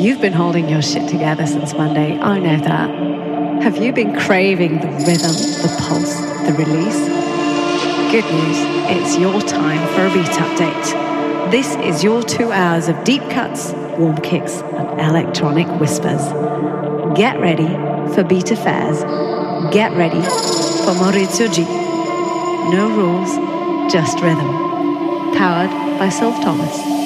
You've been holding your shit together since Monday, I know that. Have you been craving the rhythm, the pulse, the release? Good news, it's your time for a beat update. This is your 2 hours of deep cuts, warm kicks, and electronic whispers. Get ready for Beat Affairs. Get ready for Maurizio G. No rules, just rhythm. Powered by Sylv Thomas.